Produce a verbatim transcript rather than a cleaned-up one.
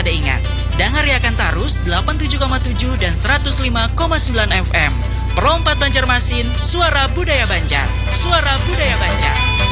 kada ingat. Dangariakan tarus delapan puluh tujuh koma tujuh dan seratus lima koma sembilan F M. Perompat Banjarmasin, suara budaya Banjar. Suara budaya Banjar.